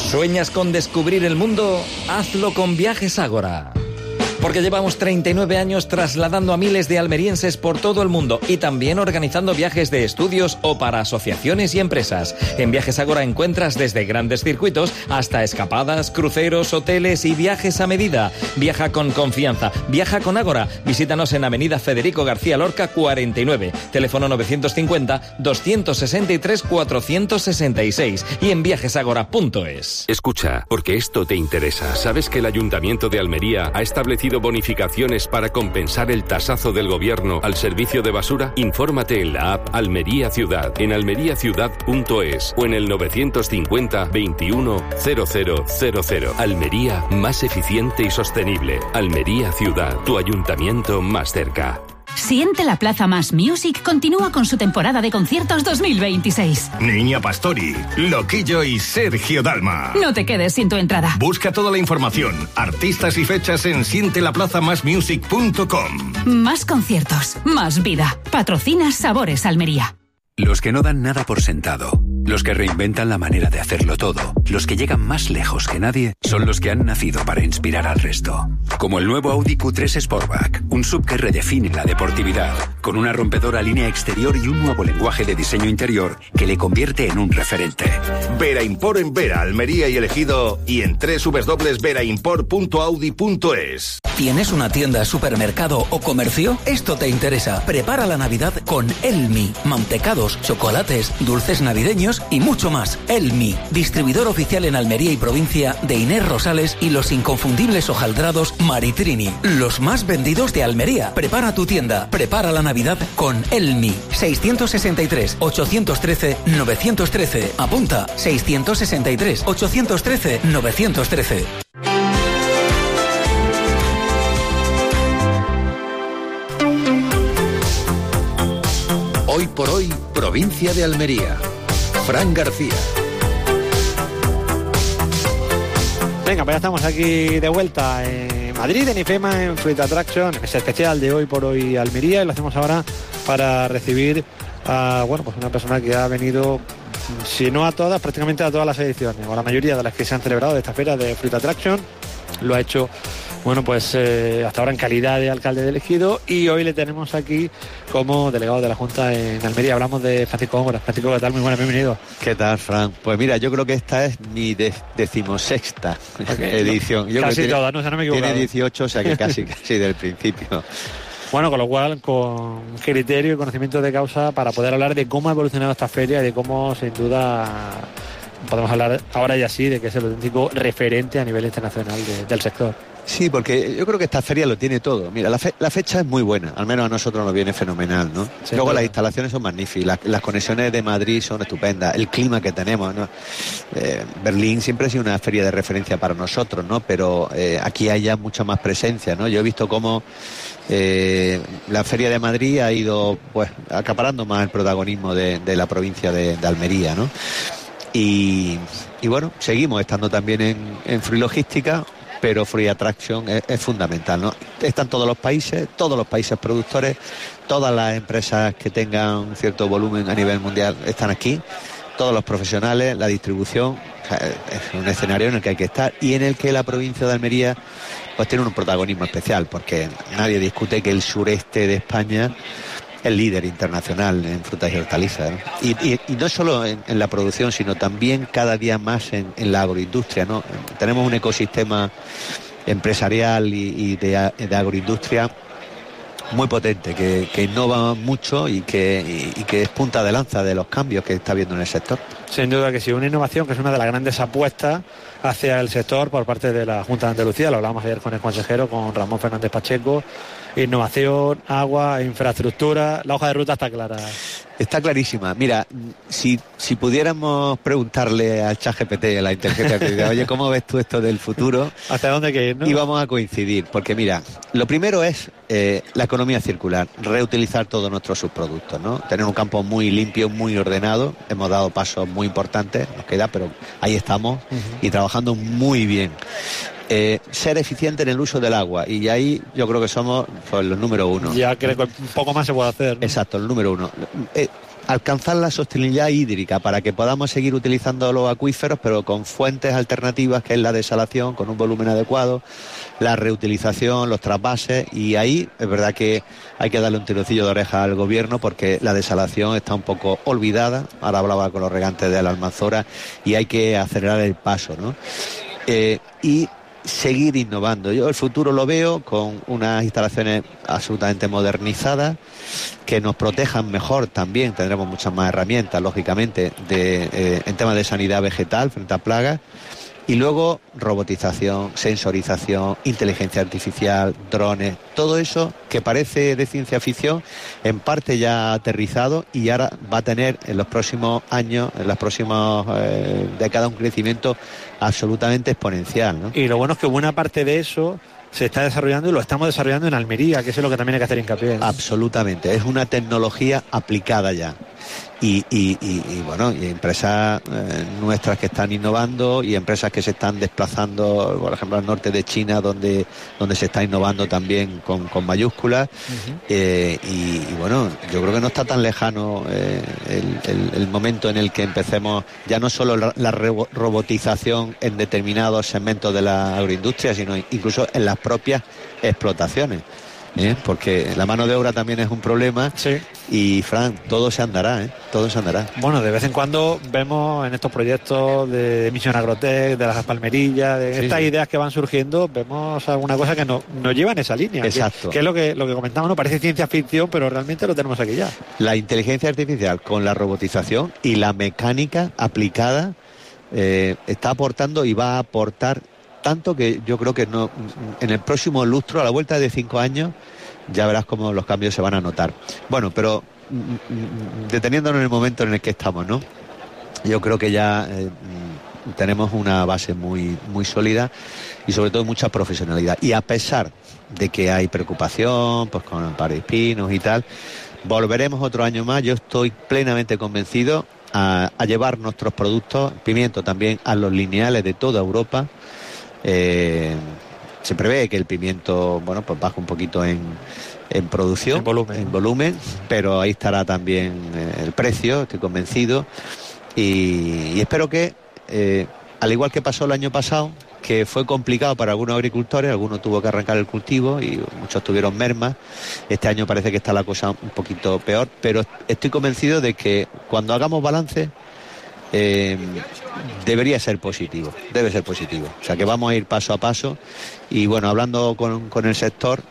¿Sueñas con descubrir el mundo? Hazlo con Viajes Ágora. Porque llevamos 39 años trasladando a miles de almerienses por todo el mundo y también organizando viajes de estudios o para asociaciones y empresas. En Viajes Ágora encuentras desde grandes circuitos hasta escapadas, cruceros, hoteles y viajes a medida. Viaja con confianza, viaja con Ágora. Visítanos en Avenida Federico García Lorca 49, teléfono 950-263-466 y en viajesagora.es. Escucha, porque esto te interesa. ¿Sabes que el Ayuntamiento de Almería ha establecido bonificaciones para compensar el tasazo del gobierno al servicio de basura? Infórmate en la app Almería Ciudad, en almeriaciudad.es o en el 950 21 0000. Almería, más eficiente y sostenible. Almería Ciudad, tu ayuntamiento más cerca. Siente la Plaza Más Music continúa con su temporada de conciertos 2026. Niña Pastori, Loquillo y Sergio Dalma. No te quedes sin tu entrada. Busca toda la información, artistas y fechas en sientelaplazamasmusic.com. Más conciertos, más vida. Patrocina Sabores Almería. Los que no dan nada por sentado, los que reinventan la manera de hacerlo todo, los que llegan más lejos que nadie, son los que han nacido para inspirar al resto. Como el nuevo Audi Q3 Sportback, un SUV que redefine la deportividad, con una rompedora línea exterior y un nuevo lenguaje de diseño interior que le convierte en un referente. Vera Import en Vera, Almería y Ejido y en www.veraimport.audi.es. ¿Tienes una tienda, supermercado o comercio? Esto te interesa. Prepara la Navidad con Elmi. Mantecados, chocolates, dulces navideños y mucho más. Elmi, distribuidor oficial en Almería y provincia de Inés Rosales y los inconfundibles hojaldrados Maritrini, los más vendidos de Almería. Prepara tu tienda, prepara la Navidad con Elmi. 663-813-913. Apunta, 663-813-913. Hoy por hoy, provincia de Almería. Fran García. Venga, pues ya estamos aquí de vuelta en Madrid, en IFEMA, en Fruit Attraction, en ese especial de Hoy por Hoy Almería, y lo hacemos ahora para recibir a pues una persona que ha venido, si no a todas, prácticamente a todas las ediciones, o a la mayoría de las que se han celebrado de esta feria de Fruit Attraction. Lo ha hecho, hasta ahora en calidad de alcalde de Ejido, y hoy le tenemos aquí como delegado de la Junta en Almería. Hablamos de Francisco Góngora. Francisco, ¿qué tal? Muy buenas, bienvenido. ¿Qué tal, Fran? Pues mira, yo creo que esta es mi 16ª edición. Yo casi creo todas, ¿no? O sea, no me he equivocado. Tiene 18, o sea que casi del principio. Bueno, con lo cual, con criterio y conocimiento de causa para poder hablar de cómo ha evolucionado esta feria y de cómo, sin duda, podemos hablar ahora ya sí de que es el auténtico referente a nivel internacional del sector. Sí, porque yo creo que esta feria lo tiene todo. Mira, la fecha es muy buena, al menos a nosotros nos viene fenomenal, ¿no? Sí, luego las instalaciones son magníficas, las conexiones de Madrid son estupendas, el clima que tenemos, ¿no? Berlín siempre ha sido una feria de referencia para nosotros, ¿no? Pero aquí hay ya mucha más presencia, ¿no? Yo he visto cómo la feria de Madrid ha ido, pues, acaparando más el protagonismo de la provincia de Almería, ¿no? Y bueno, seguimos estando también en Fruit Logística, pero Fruit Attraction es fundamental, ¿no? Están todos los países productores, todas las empresas que tengan un cierto volumen a nivel mundial están aquí, todos los profesionales, la distribución. Es un escenario en el que hay que estar y en el que la provincia de Almería pues tiene un protagonismo especial, porque nadie discute que el sureste de España es líder internacional en frutas y hortalizas, ¿no? Y no solo en la producción, sino también cada día más en la agroindustria, ¿no? Tenemos un ecosistema empresarial y de agroindustria muy potente, que innova mucho y que es punta de lanza de los cambios que está habiendo en el sector. Sin duda que sí, una innovación que es una de las grandes apuestas hacia el sector por parte de la Junta de Andalucía. Lo hablábamos ayer con el consejero, con Ramón Fernández Pacheco. Innovación, agua, infraestructura, la hoja de ruta está clara. Está clarísima. Mira, si pudiéramos preguntarle al ChatGPT, a la inteligencia artificial, oye, ¿cómo ves tú esto del futuro? ¿Hasta dónde hay que ir, no? Y vamos a coincidir, porque mira, lo primero es la economía circular, reutilizar todos nuestros subproductos, ¿no? Tener un campo muy limpio, muy ordenado. Hemos dado pasos muy importantes, nos queda, pero ahí estamos y trabajando muy bien. Ser eficiente en el uso del agua, y ahí yo creo que somos pues los número uno. Ya creo que un poco más se puede hacer, ¿no? Exacto, el número uno. alcanzar la sostenibilidad hídrica para que podamos seguir utilizando los acuíferos, pero con fuentes alternativas, que es la desalación, con un volumen adecuado, la reutilización, los trasvases, y ahí es verdad que hay que darle un tironcillo de oreja al gobierno porque la desalación está un poco olvidada. Ahora hablaba con los regantes de la Almanzora y hay que acelerar el paso, ¿no? Y seguir innovando. Yo el futuro lo veo con unas instalaciones absolutamente modernizadas que nos protejan mejor también. Tendremos muchas más herramientas, lógicamente, en temas de sanidad vegetal frente a plagas. Y luego robotización, sensorización, inteligencia artificial, drones, todo eso que parece de ciencia ficción, en parte ya aterrizado y ahora va a tener en los próximos años, en las próximas décadas, un crecimiento absolutamente exponencial, ¿no? Y lo bueno es que buena parte de eso se está desarrollando y lo estamos desarrollando en Almería, que eso es lo que también hay que hacer hincapié, ¿no? Absolutamente, es una tecnología aplicada ya. Y bueno, y empresas nuestras que están innovando y empresas que se están desplazando, por ejemplo, al norte de China, donde se está innovando también con mayúsculas. Y bueno, yo creo que no está tan lejano el momento en el que empecemos ya no solo la robotización en determinados segmentos de la agroindustria, sino incluso en las propias explotaciones. Porque la mano de obra también es un problema. Sí. Y Fran, todo se andará, todo se andará. Bueno, de vez en cuando vemos en estos proyectos de Misión Agrotec, de las palmerillas, de estas ideas que van surgiendo, vemos alguna cosa que nos lleva en esa línea. Exacto. Que es lo que comentamos, ¿no? Parece ciencia ficción, pero realmente lo tenemos aquí ya. La inteligencia artificial con la robotización y la mecánica aplicada está aportando y va a aportar tanto que yo creo que en el próximo lustro, a la vuelta de 5 años, ya verás cómo los cambios se van a notar. Bueno, pero deteniéndonos en el momento en el que estamos, ¿no? Yo creo que ya tenemos una base muy, muy sólida y sobre todo mucha profesionalidad. Y a pesar de que hay preocupación, pues con el par de espinos y tal, volveremos otro año más. Yo estoy plenamente convencido a llevar nuestros productos, pimiento también, a los lineales de toda Europa. Se prevé que el pimiento, bueno, pues baja un poquito en producción, en volumen, pero ahí estará también el precio, estoy convencido, y espero que, al igual que pasó el año pasado, que fue complicado para algunos agricultores, algunos tuvo que arrancar el cultivo y muchos tuvieron mermas. Este año parece que está la cosa un poquito peor, pero estoy convencido de que cuando hagamos balance debería ser positivo, debe ser positivo. O sea que vamos a ir paso a paso y bueno, hablando con el sector,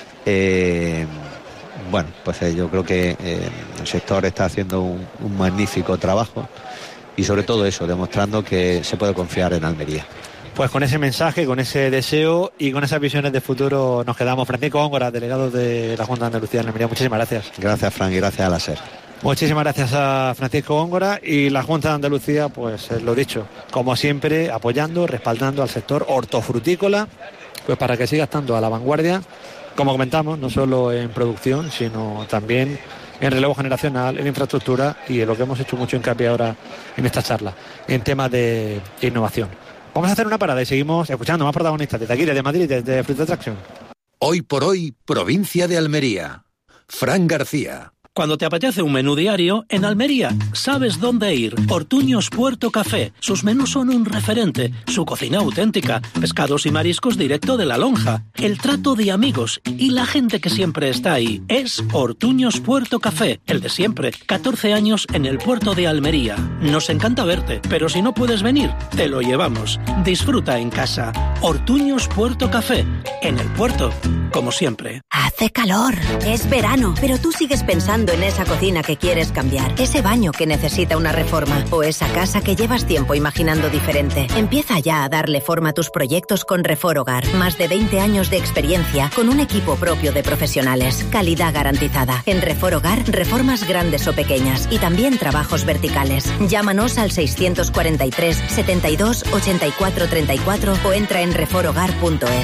bueno, pues yo creo que el sector está haciendo un magnífico trabajo y sobre todo eso, demostrando que se puede confiar en Almería. Pues con ese mensaje, con ese deseo y con esas visiones de futuro nos quedamos. Francisco Góngora, delegado de la Junta de Andalucía en Almería, muchísimas gracias. Gracias, Fran, y gracias a la SER. Muchísimas gracias a Francisco Góngora y la Junta de Andalucía, pues lo dicho, como siempre, apoyando, respaldando al sector hortofrutícola, pues para que siga estando a la vanguardia, como comentamos, no solo en producción, sino también en relevo generacional, en infraestructura y en lo que hemos hecho mucho hincapié ahora en esta charla, en temas de innovación. Vamos a hacer una parada y seguimos escuchando más protagonistas desde aquí, desde Madrid, desde Fruit Attraction. Hoy por hoy, provincia de Almería. Fran García. Cuando te apetece un menú diario, en Almería sabes dónde ir. Ortuños Puerto Café. Sus menús son un referente. Su cocina auténtica. Pescados y mariscos directo de la lonja. El trato de amigos y la gente que siempre está ahí. Es Ortuños Puerto Café. El de siempre. 14 años en el puerto de Almería. Nos encanta verte, pero si no puedes venir, te lo llevamos. Disfruta en casa. Ortuños Puerto Café. En el puerto, como siempre. Hace calor. Es verano, pero tú sigues pensando en esa cocina que quieres cambiar, ese baño que necesita una reforma o esa casa que llevas tiempo imaginando diferente. Empieza ya a darle forma a tus proyectos con Refor Hogar. Más de 20 años de experiencia con un equipo propio de profesionales. Calidad garantizada. En Refor Hogar, reformas grandes o pequeñas y también trabajos verticales. Llámanos al 643 72 84 34 o entra en reforhogar.es.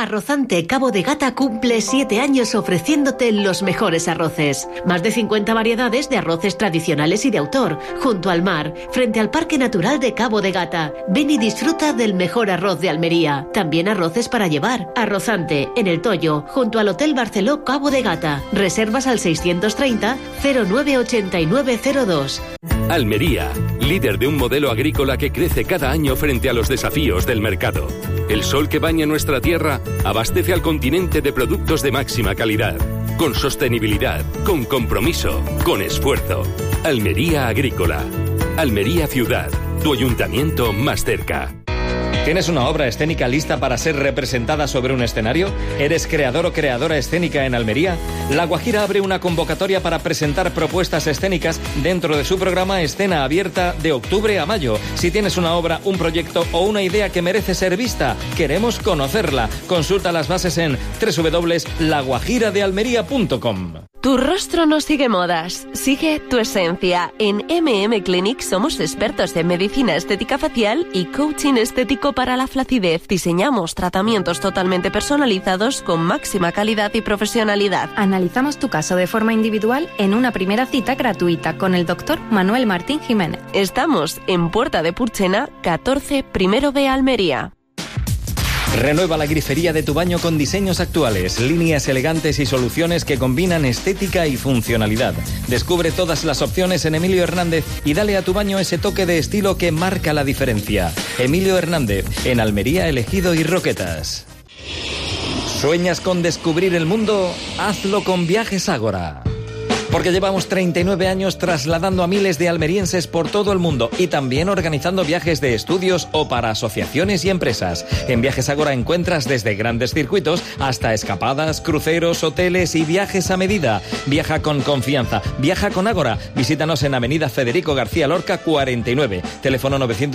Arrozante Cabo de Gata cumple 7 años ofreciéndote los mejores arroces. Más de 50 variedades de arroces tradicionales y de autor, junto al mar, frente al Parque Natural de Cabo de Gata. Ven y disfruta del mejor arroz de Almería. También arroces para llevar. Arrozante, en El Toyo, junto al Hotel Barceló Cabo de Gata. Reservas al 630 098902. Almería, líder de un modelo agrícola que crece cada año frente a los desafíos del mercado. El sol que baña nuestra tierra abastece al continente de productos de máxima calidad, con sostenibilidad, con compromiso, con esfuerzo. Almería Agrícola. Almería Ciudad, tu ayuntamiento más cerca. ¿Tienes una obra escénica lista para ser representada sobre un escenario? ¿Eres creador o creadora escénica en Almería? La Guajira abre una convocatoria para presentar propuestas escénicas dentro de su programa Escena Abierta de octubre a mayo. Si tienes una obra, un proyecto o una idea que merece ser vista, queremos conocerla. Consulta las bases en www.laguajiradealmería.com. Tu rostro no sigue modas, sigue tu esencia. En MM somos expertos en medicina estética facial y coaching estético para la flacidez. Diseñamos tratamientos totalmente personalizados con máxima calidad y profesionalidad. Analizamos tu caso de forma individual en una primera cita gratuita con el doctor Manuel Martín Jiménez. Estamos en Puerta de Purchena, 14, Primero B, Almería. Renueva la grifería de tu baño con diseños actuales, líneas elegantes y soluciones que combinan estética y funcionalidad. Descubre todas las opciones en Emilio Hernández y dale a tu baño ese toque de estilo que marca la diferencia. Emilio Hernández, en Almería, Ejido y Roquetas. ¿Sueñas con descubrir el mundo? Hazlo con Viajes Ágora. Porque llevamos 39 años trasladando a miles de almerienses por todo el mundo y también organizando viajes de estudios o para asociaciones y empresas. En Viajes Ágora encuentras desde grandes circuitos hasta escapadas, cruceros, hoteles y viajes a medida. Viaja con confianza, viaja con Ágora. Visítanos en Avenida Federico García Lorca 49, teléfono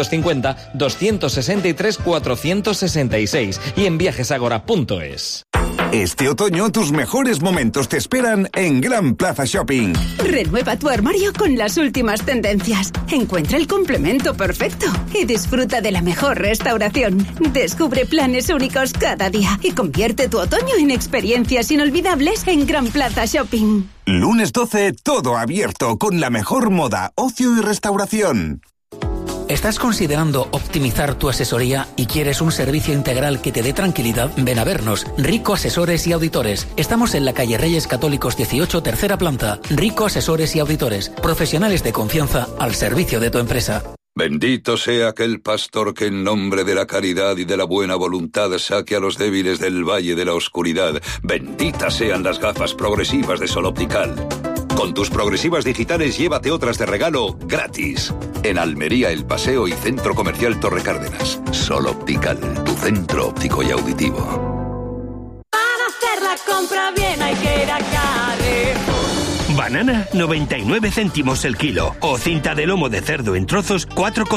950-263-466 y en viajesagora.es. Este otoño tus mejores momentos te esperan en Gran Plaza Shopping. Renueva tu armario con las últimas tendencias. Encuentra el complemento perfecto y disfruta de la mejor restauración. Descubre planes únicos cada día y convierte tu otoño en experiencias inolvidables en Gran Plaza Shopping. Lunes 12, todo abierto con la mejor moda, ocio y restauración. ¿Estás considerando optimizar tu asesoría y quieres un servicio integral que te dé tranquilidad? Ven a vernos. Rico Asesores y Auditores. Estamos en la calle Reyes Católicos 18, tercera planta. Rico Asesores y Auditores. Profesionales de confianza al servicio de tu empresa. Bendito sea aquel pastor que en nombre de la caridad y de la buena voluntad saque a los débiles del valle de la oscuridad. Benditas sean las gafas progresivas de Sol Optical. Con tus progresivas digitales llévate otras de regalo gratis. En Almería, El Paseo y Centro Comercial Torre Cárdenas. Sol Optical, tu centro óptico y auditivo. Para hacer la compra bien hay que ir a Carrefour. Banana, 99 céntimos el kilo. O cinta de lomo de cerdo en trozos,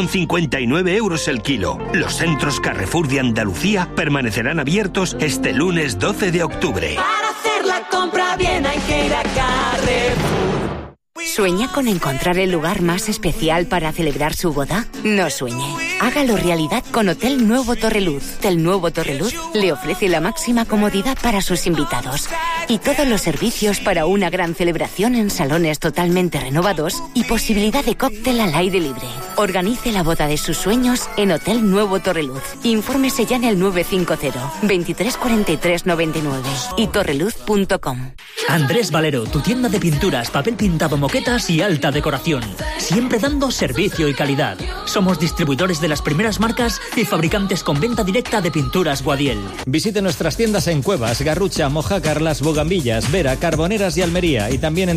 4,59 euros el kilo. Los centros Carrefour de Andalucía permanecerán abiertos este lunes 12 de octubre. Para hacer la compra bien hay que ir a Carrefour. ¿Sueña con encontrar el lugar más especial para celebrar su boda? No sueñe. Hágalo realidad con Hotel Nuevo Torreluz. Hotel Nuevo Torreluz le ofrece la máxima comodidad para sus invitados y todos los servicios para una gran celebración en salones totalmente renovados y posibilidad de cóctel al aire libre. Organice la boda de sus sueños en Hotel Nuevo Torreluz. Infórmese ya en el 950 23 43 99 y torreluz.com. Andrés Valero, tu tienda de pinturas, papel pintado, moquetas y alta decoración. Siempre dando servicio y calidad. Somos distribuidores de las primeras marcas y fabricantes con venta directa de pinturas Guadiel. Visite nuestras tiendas en Cuevas, Garrucha, Mojácar, Las Bogambillas, Vera, Carboneras y Almería y también en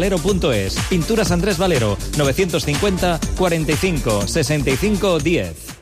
www.andresvalero.es. Pinturas Andrés Valero, 950 45 65 10.